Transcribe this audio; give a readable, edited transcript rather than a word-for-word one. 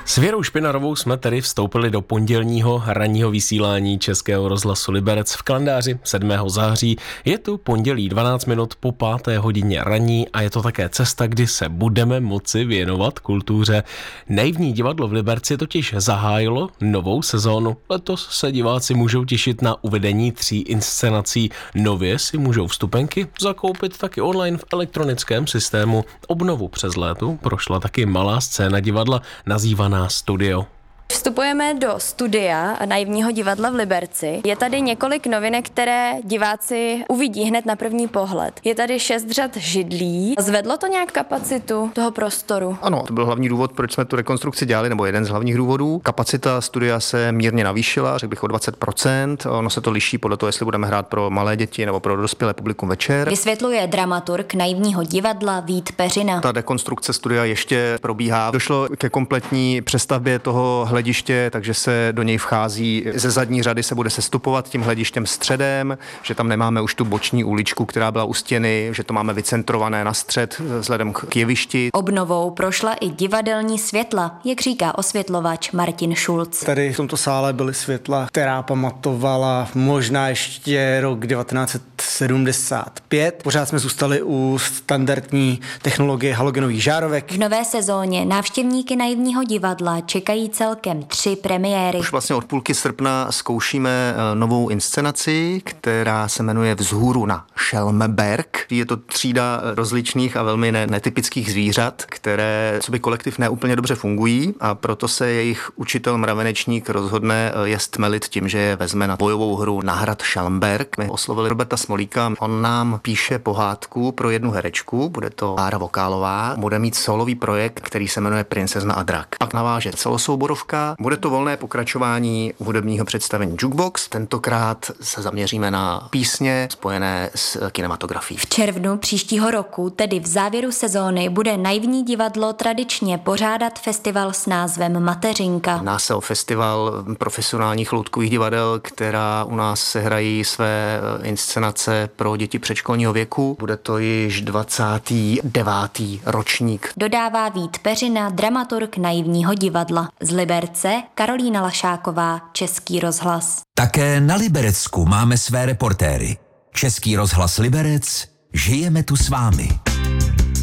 S Věrou Špinarovou jsme tedy vstoupili do pondělního ranního vysílání Českého rozhlasu Liberec v kalendáři 7. září. Je tu pondělí 12 minut po 5. hodině ranní a je to také cesta, kdy se budeme moci věnovat kultuře. Naivní divadlo v Liberci totiž zahájilo novou sezónu. Letos se diváci můžou těšit na uvedení 3 inscenací. Nově si můžou vstupenky zakoupit taky online v elektronickém systému. Obnovu přes léto prošla taky malá scéna divadla nazývaná Studio. Vstupujeme do studia Naivního divadla v Liberci. Je tady několik novinek, které diváci uvidí hned na první pohled. Je tady 6 řad židlí. Zvedlo to nějak kapacitu toho prostoru? Ano, to byl hlavní důvod, proč jsme tu rekonstrukci dělali, nebo jeden z hlavních důvodů. Kapacita studia se mírně navýšila, řekl bych o 20%. Ono se to liší podle toho, jestli budeme hrát pro malé děti nebo pro dospělé publikum večer. Vysvětluje dramaturg Naivního divadla Vít Peřina. Ta rekonstrukce studia ještě probíhá. Došlo ke kompletní přestavbě toho hlediště, takže se do něj vchází ze zadní řady, se bude sestupovat tím hledištěm středem, že tam nemáme už tu boční uličku, která byla u stěny, že to máme vycentrované na střed vzhledem k jevišti. Obnovou prošla i divadelní světla, jak říká osvětlovač Martin Šulc. Tady v tomto sále byly světla, která pamatovala možná ještě rok 1975. Pořád jsme zůstali u standardní technologie halogenových žárovek. V nové sezóně návštěvníky Naivního divadla čekají celkem 3 premiéry. Už vlastně od půlky srpna zkoušíme novou inscenaci, která se jmenuje Vzhůru na Schelmberg. Je to třída rozličných a velmi netypických zvířat, které sobě kolektiv neúplně dobře fungují, a proto se jejich učitel mravenečník rozhodne je stmelit tím, že je vezme na bojovou hru na hrad Schelmberg. My oslovili Roberta Smolíka, on nám píše pohádku pro jednu herečku, bude to Bára Vokálová, bude mít solový projekt, který se jmenuje Princezna a drak. Pak naváže celosouborovka. Bude to volné pokračování hudebního představení Jukebox. Tentokrát se zaměříme na písně spojené s kinematografií. V červnu příštího roku, tedy v závěru sezóny, bude Naivní divadlo tradičně pořádat festival s názvem Mateřinka. Jedná se o festival profesionálních loutkových divadel, která u nás sehrají své inscenace pro děti předškolního věku. Bude to již 29. ročník. Dodává Vít Peřina, dramaturg Naivního divadla. Z Liberce Karolína Lašáková, Český rozhlas. Také na Liberecku máme své reportéry. Český rozhlas Liberec, žijeme tu s vámi.